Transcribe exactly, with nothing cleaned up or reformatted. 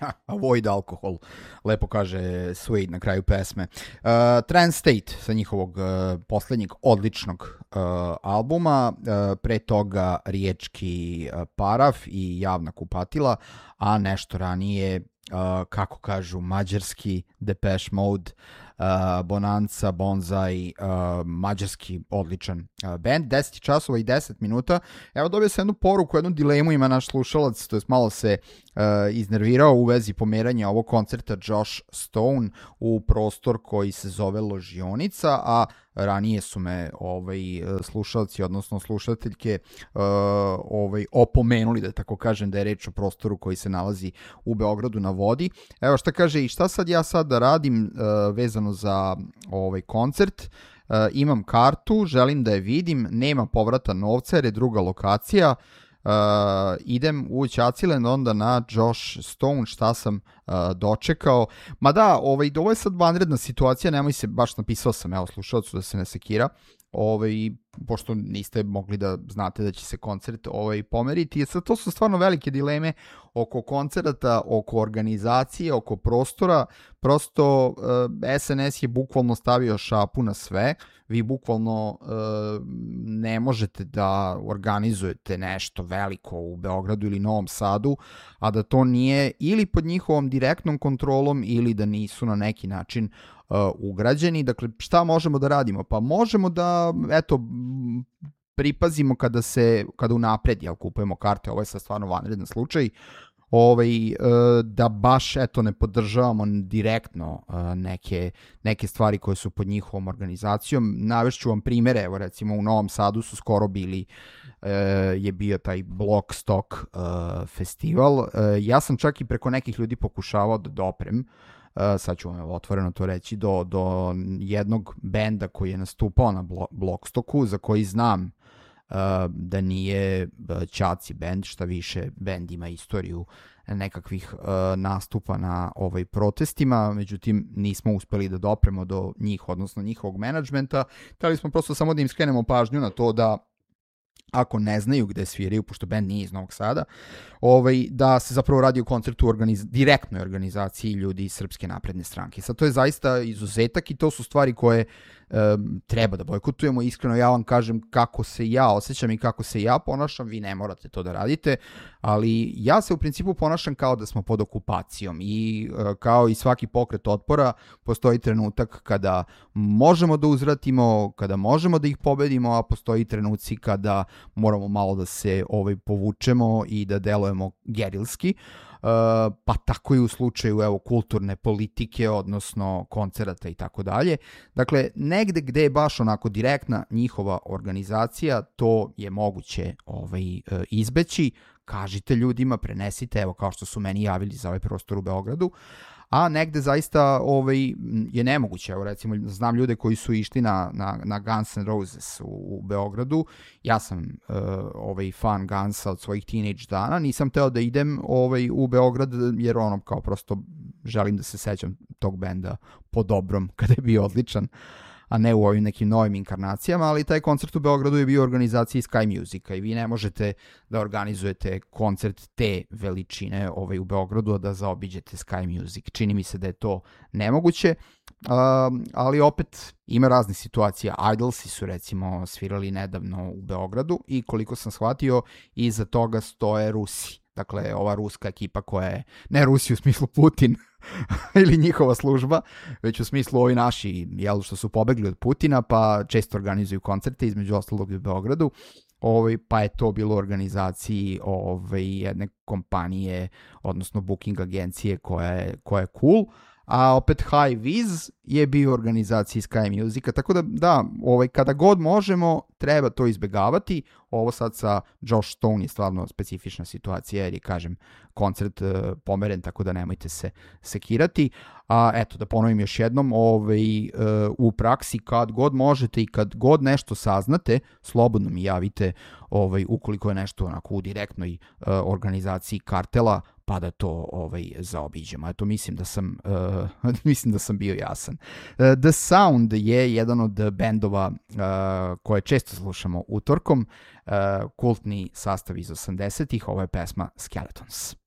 Avoid alkohol, lepo kaže Suede na kraju pesme. Uh, Trans State sa njihovog uh, poslednjeg odličnog uh, albuma, uh, pre toga Riječki uh, Paraf i Javna kupatila, a nešto ranije, uh, kako kažu mađarski Depeche Mode, uh, Bonanza, Bonsai, uh, mađarski odličan uh, band. deset časova i deset minuta. Evo, dobio sam jednu poruku, jednu dilemu ima naš slušalac, to je malo se uh, iznervirao u vezi pomeranja ovog koncerta Josh Stone u prostor koji se zove Ložionica, a ranije su me ovaj, slušalci, odnosno slušateljke uh, ovaj, opomenuli, da tako kažem, da je reč o prostoru koji se nalazi u Beogradu na vodi. Evo šta kaže, i šta sad ja sad da radim uh, vezano za ovaj koncert. Uh, imam kartu, želim da je vidim, nema povrata novca jer je druga lokacija. Uh, idem u Ćaciland onda na Josh Stone, šta sam uh, dočekao. Ma da, ovaj, ovo je sad vanredna situacija, nemoj se, baš napisao sam, evo, slušalcu da se ne sekira, ovaj, pošto niste mogli da znate da će se koncert ovaj, pomeriti. Sad, to su stvarno velike dileme oko koncerta, oko organizacije, oko prostora. Prosto uh, S N S je bukvalno stavio šapu na sve. Vi bukvalno uh, ne možete da organizujete nešto veliko u Beogradu ili Novom Sadu, a da to nije ili pod njihovom direktnom kontrolom ili da nisu na neki način uh, ugrađeni. Dakle, šta možemo da radimo? Pa možemo da, eto, pripazimo kada se, kada unapred, jel, kupujemo karte, ovo je sad stvarno vanredan slučaj, ovaj, da baš eto ne podržavamo direktno neke, neke stvari koje su pod njihovom organizacijom. Navešću vam primere, evo recimo u Novom Sadu su skoro bili, je bio taj Blockstock festival. Ja sam čak i preko nekih ljudi pokušavao da doprem, sad ću vam otvoreno to reći, do, do jednog benda koji je nastupao na Blockstocku, za koji znam Uh, da nije Ćaci bend, šta više bend ima istoriju nekakvih uh, nastupa na ovaj protestima, međutim nismo uspeli da dopremo do njih, odnosno njihovog menadžmenta. Hteli smo prosto samo da im skrenemo pažnju na to da ako ne znaju gde sviraju, pošto band nije iz Novog Sada, ovaj, da se zapravo radi o koncertu u organiz... direktnoj organizaciji ljudi iz Srpske napredne stranke. Sad, to je zaista izuzetak i to su stvari koje um, treba da bojkotujemo. Iskreno, ja vam kažem kako se ja osjećam i kako se ja ponašam, vi ne morate to da radite, ali ja se u principu ponašam kao da smo pod okupacijom i uh, kao i svaki pokret otpora, postoji trenutak kada možemo da uzvratimo, kada možemo da ih pobedimo, a postoji trenuci kada moramo malo da se ovaj, povučemo i da delujemo gerilski, uh, pa tako i u slučaju evo, kulturne politike, odnosno koncerata i tako dalje. Dakle, negde gde je baš onako direktna njihova organizacija, to je moguće ovaj, izbeći. Kažite ljudima, prenesite, evo kao što su meni javili za ovaj prostor u Beogradu, a negde zaista ovaj, je nemoguće. Evo recimo, znam ljude koji su išli na, na, na Guns N' Roses u, u Beogradu. Ja sam uh, ovaj, fan Gunsa od svojih teenage dana. Nisam teo da idem ovaj, u Beograd jer ono kao prosto želim da se sećam tog benda po dobrom kada je bio odličan, a ne u ovim nekim novim inkarnacijama, ali taj koncert u Beogradu je bio u organizaciji Sky Musica i vi ne možete da organizujete koncert te veličine ovaj, u Beogradu, a da zaobiđete Sky Music. Čini mi se da je to nemoguće, um, ali opet ima raznih situacija. Idolsi su recimo svirali nedavno u Beogradu i koliko sam shvatio, iza toga stoje Rusi. Dakle, ova ruska ekipa koja je, ne Rusi u smislu Putin ili njihova služba, već u smislu ovi naši, jel, što su pobegli od Putina, pa često organizuju koncerte, između ostalog u Beogradu, ovaj, pa je to bilo u organizaciji ovaj, jedne kompanije, odnosno booking agencije koja je, koja je cool, a opet High Viz je bio u organizaciji Sky Musica, tako da da, ovaj, kada god možemo treba to izbegavati. Ovo sad sa Josh Stone je stvarno specifična situacija jer je, kažem, koncert uh, pomeren, tako da nemojte se sekirati. A eto, da ponovim još jednom, ovaj, uh, u praksi kad god možete i kad god nešto saznate, slobodno mi javite ovaj, ukoliko je nešto onako u direktnoj uh, organizaciji kartela, pa da to ovaj, zaobiđemo. Eto, mislim da sam, uh, mislim da sam bio jasan. Uh, The Sound je jedan od bendova uh, koje često slušamo utorkom, uh, kultni sastav iz osamdesetih, ovo je pesma Skeletons.